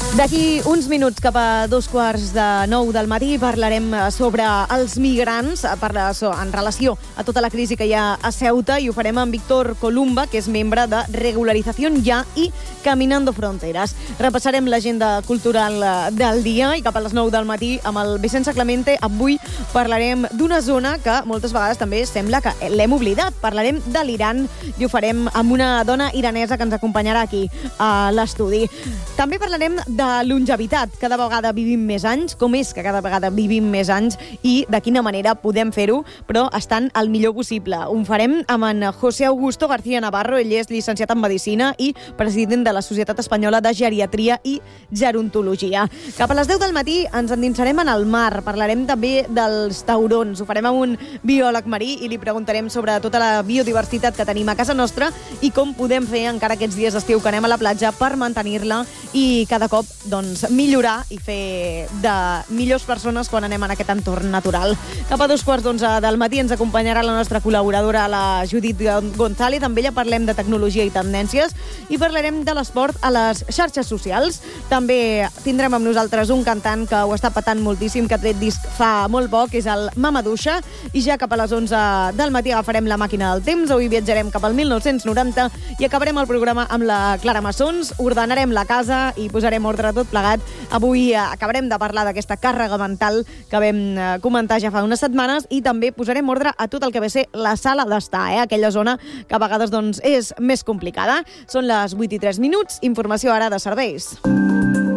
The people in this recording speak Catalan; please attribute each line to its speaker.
Speaker 1: D'aquí uns minuts, cap a 8:45 del matí, parlarem sobre els migrants en relació a tota la crisi que hi ha a Ceuta, i ho farem amb Víctor Columba, que és membre de Regularización Ya i Caminando Fronteras. Repassarem l'agenda cultural del dia i cap a les 9 del matí amb el Vicenç Clemente. Avui parlarem d'una zona que moltes vegades també sembla que l'hem oblidat. Parlarem de l'Iran i ho farem amb una dona iranesa que ens acompanyarà aquí a l'estudi. També parlarem de longevitat. Cada vegada vivim més anys. Com és que cada vegada vivim més anys i de quina manera podem fer-ho, però estant el millor possible? Ho farem amb en José Augusto García Navarro. Ell és llicenciat en Medicina i president de la Societat Espanyola de Geriatria i Gerontologia. Cap a les 10 del matí ens endinsarem en el mar. Parlarem també dels taurons. Ho farem amb un biòleg marí i li preguntarem sobre tota la biodiversitat que tenim a casa nostra i com podem fer encara aquests dies d'estiu que anem a la platja per mantenir-la i cada cop millorar i fer de millors persones quan anem en aquest entorn natural. Cap a 11:15 del matí ens acompanyarà la nostra col·laboradora, la Judit González. Amb ella parlem de tecnologia i tendències i parlarem de l'esport a les xarxes socials. També tindrem amb nosaltres un cantant que ho està patant moltíssim, que ha tret disc fa molt poc, és el Mama Duixa, i ja cap a les 11 del matí agafarem la màquina del temps. Avui viatjarem cap al 1990 i acabarem el programa amb la Clara Massons. Ordenarem la casa i posarem ordre a tot plegat. Avui acabarem de parlar d'aquesta càrrega mental que vam comentar ja fa unes setmanes i també posarem ordre a tot el que ve a ser la sala d'estar, aquella zona que a vegades és més complicada. Són les 8:03. Informació ara de serveis.